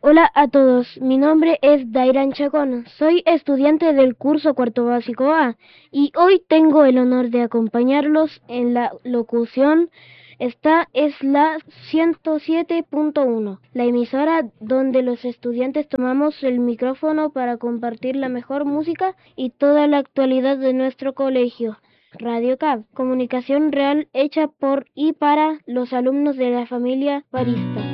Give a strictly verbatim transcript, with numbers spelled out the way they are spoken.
Hola a todos, mi nombre es Dairan Chacón, soy estudiante del curso cuarto básico A y hoy tengo el honor de acompañarlos en la locución. Esta es la ciento siete punto uno, la emisora donde los estudiantes tomamos el micrófono para compartir la mejor música y toda la actualidad de nuestro colegio. Radio C A B, comunicación real hecha por y para los alumnos de la familia barista.